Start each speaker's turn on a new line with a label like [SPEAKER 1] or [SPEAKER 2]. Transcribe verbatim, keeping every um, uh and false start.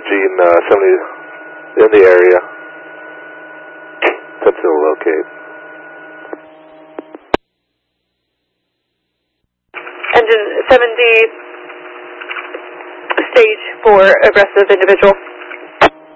[SPEAKER 1] approaching uh, seventy in the area. ten to locate.
[SPEAKER 2] Engine seventy, stage for aggressive individual.